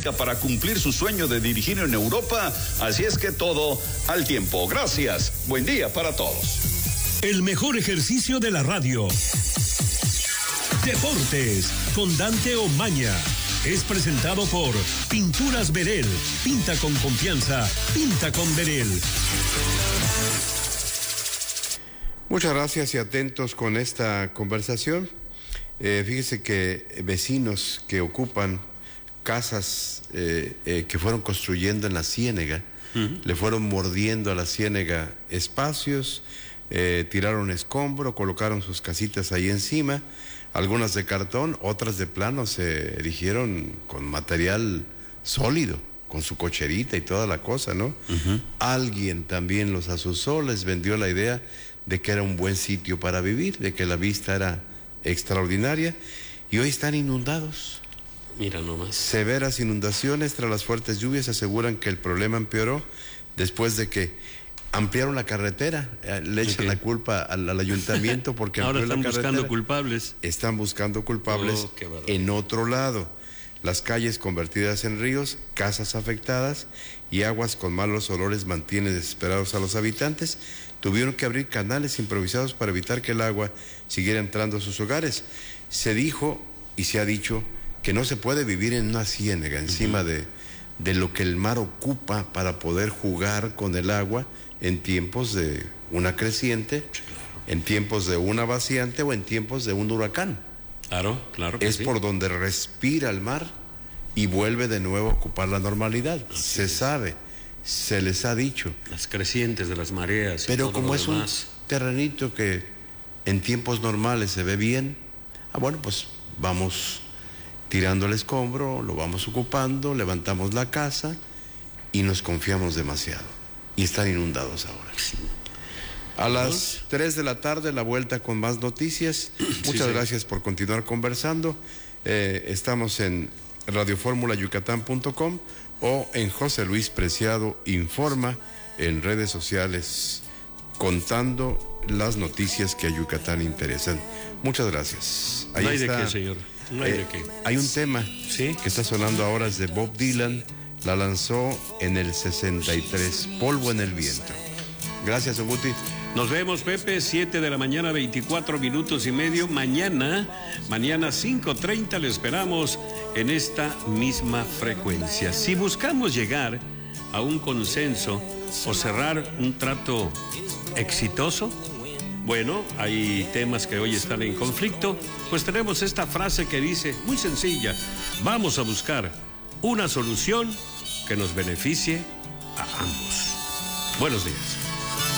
física para cumplir su sueño de dirigir en Europa. Así es que todo al tiempo. Gracias. Buen día para todos. El mejor ejercicio de la radio. Deportes con Dante Omaña. Es presentado por Pinturas Verel. Pinta con confianza. Pinta con Verel. Muchas gracias y atentos con esta conversación. Fíjese que vecinos que ocupan casas que fueron construyendo en la Ciénega, le fueron mordiendo a la Ciénega espacios, tiraron escombro, colocaron sus casitas ahí encima, algunas de cartón, otras de plano se erigieron con material sólido, con su cocherita y toda la cosa, ¿no? Alguien también los asusó, les vendió la idea de que era un buen sitio para vivir, de que la vista era extraordinaria, y hoy están inundados. Mira nomás. Severas inundaciones tras las fuertes lluvias aseguran que el problema empeoró después de que ampliaron la carretera. Le echan la culpa al ayuntamiento porque ahora están buscando culpables. Están buscando culpables en otro lado. Las calles convertidas en ríos, casas afectadas y aguas con malos olores mantienen desesperados a los habitantes. Tuvieron que abrir canales improvisados para evitar que el agua siguiera entrando a sus hogares. Se dijo y se ha dicho que no se puede vivir en una ciénaga encima de lo que el mar ocupa para poder jugar con el agua en tiempos de una creciente, en tiempos de una vaciante o en tiempos de un huracán. Claro que es por donde respira el mar y vuelve de nuevo a ocupar la normalidad. Se sabe, se les ha dicho. Las crecientes de las mareas. Pero como es un terrenito que en tiempos normales se ve bien, bueno, pues vamos tirando el escombro, lo vamos ocupando, levantamos la casa y nos confiamos demasiado. Y están inundados ahora. A las 3 de la tarde, la vuelta con más noticias. Muchas gracias por continuar conversando. Estamos en radioformulayucatán.com o en José Luis Preciado Informa en redes sociales, contando las noticias que a Yucatán interesan. Muchas gracias. Ahí no hay está. De qué, señor. No hay de qué. Hay un tema que está sonando ahora, es de Bob Dylan. La lanzó en el 63, Polvo en el Viento. Gracias, Oguti. Nos vemos, Pepe, 7 de la mañana, 24 minutos y medio. Mañana 5:30, le esperamos en esta misma frecuencia. Si buscamos llegar a un consenso o cerrar un trato exitoso, bueno, hay temas que hoy están en conflicto, pues tenemos esta frase que dice, muy sencilla, vamos a buscar una solución que nos beneficie a ambos. Buenos días.